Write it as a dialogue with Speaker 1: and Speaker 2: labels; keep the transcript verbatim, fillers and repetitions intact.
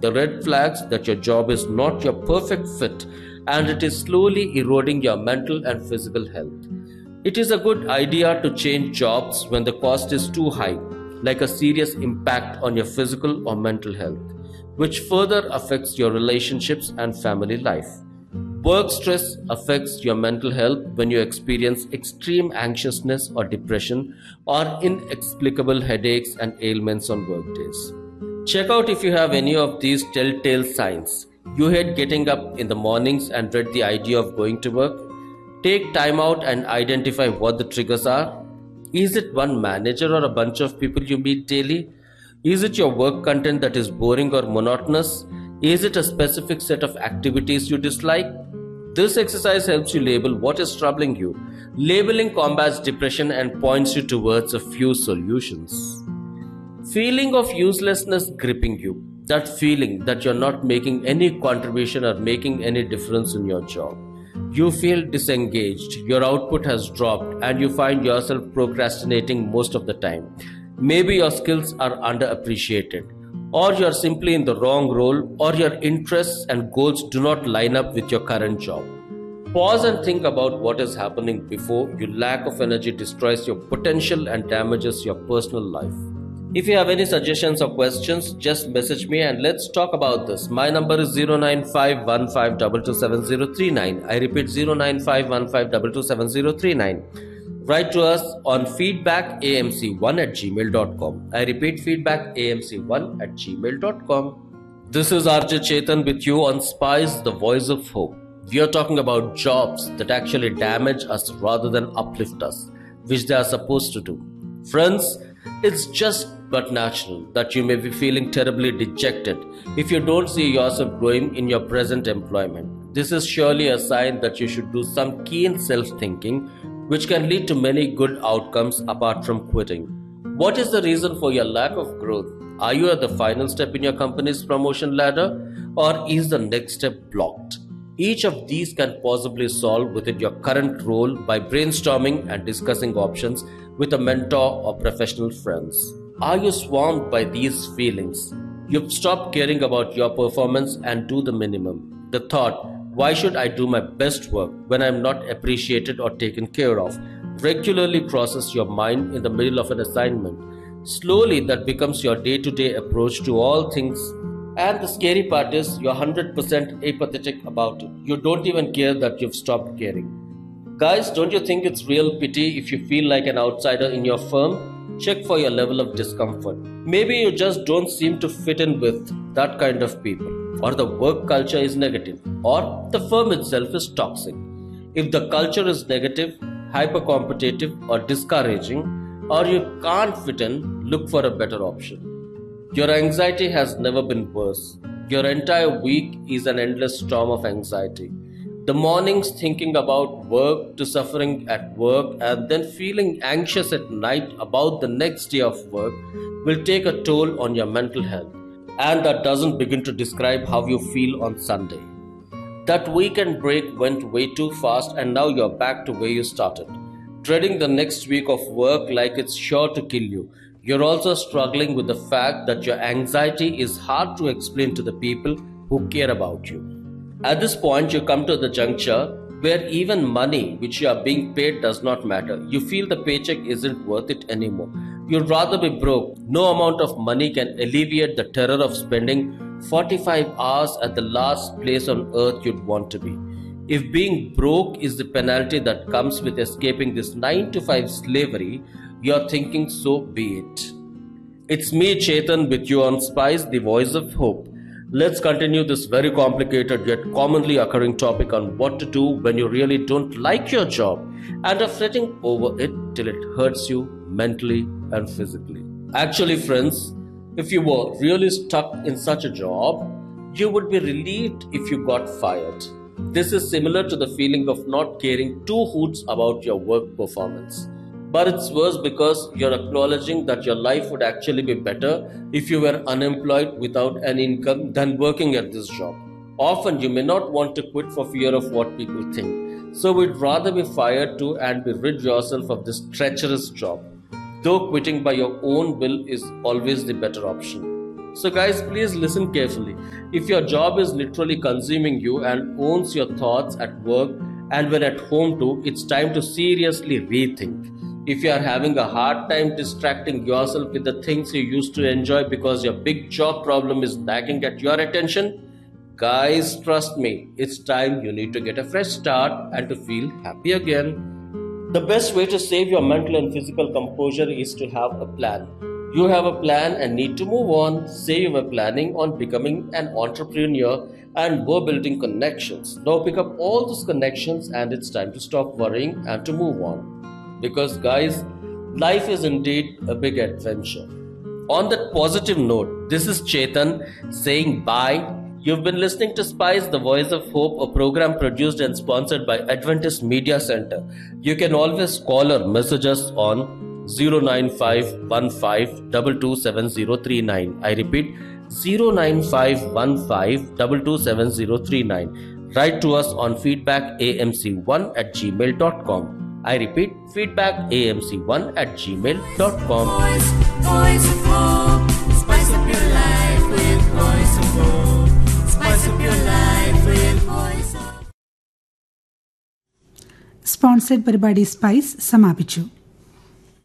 Speaker 1: The red flags that your job is not your perfect fit and it is slowly eroding your mental and physical health. It is a good idea to change jobs when the cost is too high, like a serious impact on your physical or mental health, which further affects your relationships and family life. Work stress affects your mental health when you experience extreme anxiousness or depression or inexplicable headaches and ailments on work days. Check out if you have any of these telltale signs. You hate getting up in the mornings and dread the idea of going to work. Take time out and identify what the triggers are. Is it one manager or a bunch of people you meet daily? Is it your work content that is boring or monotonous? Is it a specific set of activities you dislike? This exercise helps you label what is troubling you. Labeling combats depression and points you towards a few solutions. Feeling of uselessness gripping you. That feeling that you're not making any contribution or making any difference in your job. You feel disengaged, your output has dropped, and you find yourself procrastinating most of the time. Maybe your skills are underappreciated, or you're simply in the wrong role, or your interests and goals do not line up with your current job. Pause and think about what is happening before your lack of energy destroys your potential and damages your personal life. If you have any suggestions or questions, just message me and let's talk about this. My number is zero nine five one five two two seven zero three nine. I repeat zero nine five one five two two seven zero three nine. Write to us on feedback a m c one at gmail dot com. I repeat feedback a m c one at gmail dot com. This is R J Chetan with you on Spice, the voice of hope. We are talking about jobs that actually damage us rather than uplift us, which they are supposed to do. Friends, it's just but natural that you may be feeling terribly dejected if you don't see yourself growing in your present employment. This is surely a sign that you should do some keen self-thinking, which can lead to many good outcomes apart from quitting. What is the reason for your lack of growth? Are you at the final step in your company's promotion ladder, or is the next step blocked? Each of these can possibly solve within your current role by brainstorming and discussing options with a mentor or professional friends. Are you swarmed by these feelings? You've stopped caring about your performance and do the minimum. The thought, why should I do my best work when I'm not appreciated or taken care of, regularly crosses your mind in the middle of an assignment. Slowly, that becomes your day-to-day approach to all things. And the scary part is you're one hundred percent apathetic about it. You don't even care that you've stopped caring. Guys, don't you think it's real pity if you feel like an outsider in your firm? Check for your level of discomfort. Maybe you just don't seem to fit in with that kind of people, or the work culture is negative, or the firm itself is toxic. If the culture is negative, hyper-competitive or discouraging, or you can't fit in, look for a better option. Your anxiety has never been worse. Your entire week is an endless storm of anxiety. The mornings thinking about work to suffering at work and then feeling anxious at night about the next day of work will take a toll on your mental health. And that doesn't begin to describe how you feel on Sunday. That weekend break went way too fast and now you're back to where you started. Dreading the next week of work like it's sure to kill you. You're also struggling with the fact that your anxiety is hard to explain to the people who care about you. At this point, you come to the juncture where even money which you are being paid does not matter. You feel the paycheck isn't worth it anymore. You'd rather be broke. No amount of money can alleviate the terror of spending forty-five hours at the last place on earth you'd want to be. If being broke is the penalty that comes with escaping this nine to five slavery, you're thinking so be it. It's me, Chetan, with you on Spice, the voice of hope. Let's continue this very complicated yet commonly occurring topic on what to do when you really don't like your job and are fretting over it till it hurts you mentally and physically. Actually, friends, if you were really stuck in such a job, you would be relieved if you got fired. This is similar to the feeling of not caring two hoots about your work performance. But it's worse because you're acknowledging that your life would actually be better if you were unemployed without an income than working at this job. Often you may not want to quit for fear of what people think. So we'd rather be fired too and be rid yourself of this treacherous job. Though quitting by your own will is always the better option. So guys, please listen carefully. If your job is literally consuming you and owns your thoughts at work and when at home too, it's time to seriously rethink. If you are having a hard time distracting yourself with the things you used to enjoy because your big job problem is nagging at your attention, guys, trust me, it's time you need to get a fresh start and to feel happy again. The best way to save your mental and physical composure is to have a plan. You have a plan and need to move on. Say you were planning on becoming an entrepreneur and were building connections. Now pick up all those connections and it's time to stop worrying and to move on. Because guys, life is indeed a big adventure. On that positive note, this is Chetan saying bye. You've been listening to Spice, the Voice of Hope, a program produced and sponsored by Adventist Media Center. You can always call or message us on zero nine five one five two two seven zero three nine. I repeat, zero nine five one five two two seven zero three nine. Write to us on feedback a m c one at gmail dot com. I repeat, feedback a m c one at gmail dot com.
Speaker 2: Voice, voice of hope. Spice up your life with Voice of Hope. Spice up your life with Voice of.
Speaker 3: Sponsored പരിപാടി spice സമാപിച്ചു.